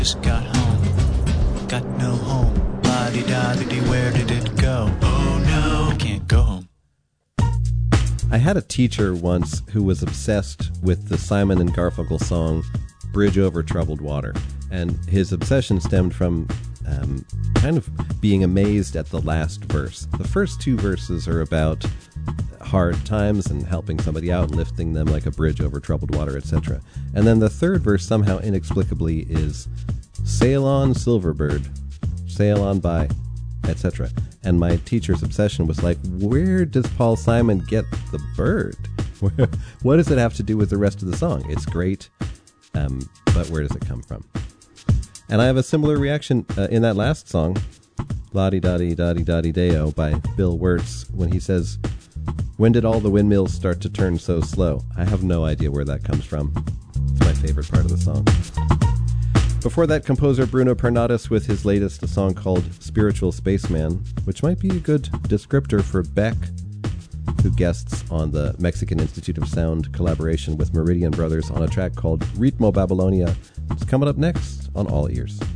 Just got home, got no home. La-di-da-di-di, where did it go? Oh no, I can't go home. I had a teacher once who was obsessed with the Simon and Garfunkel song Bridge Over Troubled Water. And his obsession stemmed from kind of being amazed at the last verse. The first two verses are about hard times and helping somebody out, lifting them like a bridge over troubled water, etc. And then the third verse somehow inexplicably is sail on, Silverbird, sail on by, etc. And my teacher's obsession was like, where does Paul Simon get the bird? What does it have to do with the rest of the song? It's great, but where does it come from? And I have a similar reaction in that last song, La-di-da-di-da-di-da-di-deo by Bill Wirtz, when he says, when did all the windmills start to turn so slow? I have no idea where that comes from. It's my favorite part of the song. Before that, composer Bruno Pernadas with his latest, a song called Spiritual Spaceman, which might be a good descriptor for Beck, who guests on the Mexican Institute of Sound collaboration with Meridian Brothers on a track called Ritmo Babylonia. It's coming up next on All Ears.